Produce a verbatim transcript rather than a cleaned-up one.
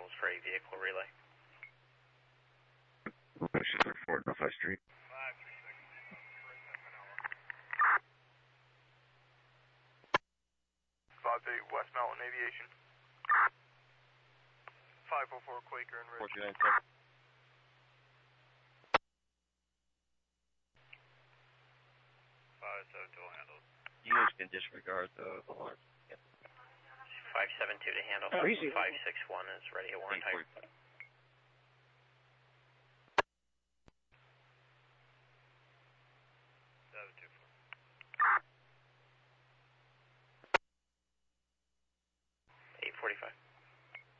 handles for a vehicle relay. Location for Fort North High Street. five eight West Mountain Aviation. five oh four Quaker and Ridge. five seven two handles. You guys can disregard the alarm. Yep. five seven two to handle. Oh, easy. five six one is ready at warrant type. seven two four. eight forty-five.